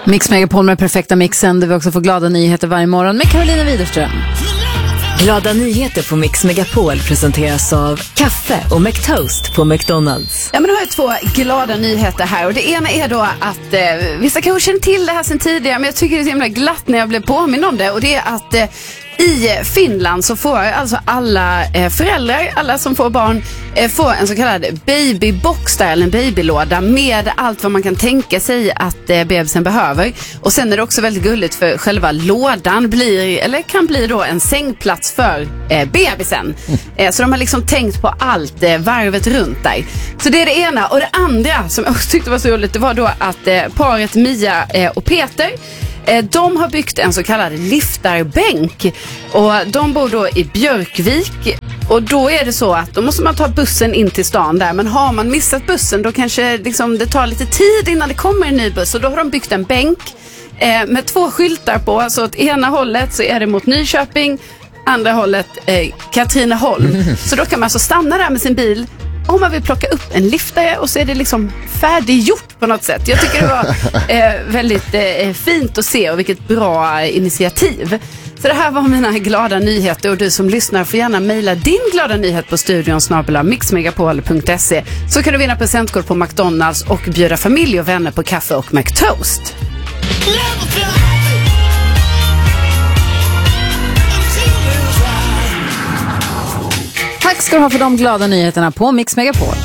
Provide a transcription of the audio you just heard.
Mix Megapol med perfekta mixen där vi också får glada nyheter varje morgon med Carolina Widerström. Glada nyheter på Mix Megapol presenteras av kaffe och McToast på McDonalds. Ja, men nu har jag två glada nyheter här. Och det ena är då att vissa kanske känner till det här sedan tidigare, men jag tycker det är så himla glatt när jag blev påminn om det. Och det är att i Finland så får alltså alla föräldrar, alla som får barn, får en så kallad babybox där, eller en babylåda med allt vad man kan tänka sig att bebisen behöver. Och sen är det också väldigt gulligt för själva lådan blir, eller kan bli då, en sängplats för bebisen. Så de har liksom tänkt på allt varvet runt där. Så det är det ena. Och det andra som jag också tyckte var så roligt, det var då att paret Mia och Peter, de har byggt en så kallad liftarbänk och de bor då i Björkvik. Och då är det så att då måste man ta bussen in till stan där. Men har man missat bussen då kanske liksom det tar lite tid innan det kommer en ny buss. Och då har de byggt en bänk med 2 skyltar på. Så åt ena hållet så är det mot Nyköping, andra hållet Katrineholm. Så då kan man alltså stanna där med sin bil om man vill plocka upp en liftare och så är det liksom färdiggjort på något sätt. Jag tycker det var väldigt fint att se och vilket bra initiativ. Så det här var mina glada nyheter och du som lyssnar får gärna mejla din glada nyhet på studion@mixmegapol.se så kan du vinna presentkort på McDonalds och bjuda familj och vänner på kaffe och McToast. Tack ska du ha för de glada nyheterna på Mix Megapol.